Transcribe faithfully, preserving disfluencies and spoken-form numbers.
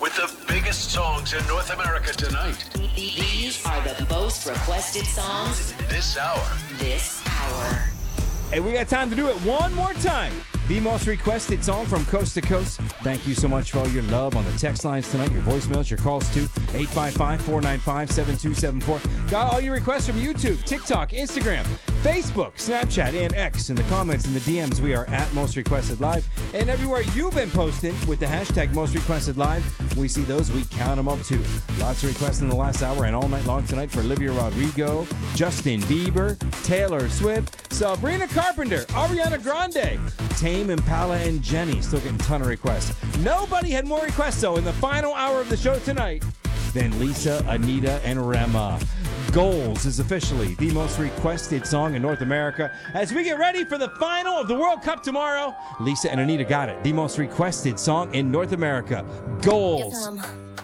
with the biggest songs in North America tonight. These are the most requested songs This hour. this hour. Hey, we got time to do it one more time. The most requested song from coast to coast. Thank you so much for all your love on the text lines tonight, your voicemails, your calls too. eight five five, four nine five, seven two seven four. Got all your requests from YouTube, TikTok, Instagram, Facebook, Snapchat, and X. In the comments and the D Ms, we are at Most Requested Live. And everywhere you've been posting with the hashtag Most Requested Live, we see those, we count them up too. Lots of requests in the last hour and all night long tonight for Olivia Rodrigo, Justin Bieber, Taylor Swift, Sabrina Carpenter, Ariana Grande, Tame Impala, and Jenny. Still getting a ton of requests. Nobody had more requests, though, in the final hour of the show tonight than Lisa, Anita, and Rema. Goals is officially the most requested song in North America. As we get ready for the final of the World Cup tomorrow, Lisa and Anita got it. The most requested song in North America. Goals. Yes, um,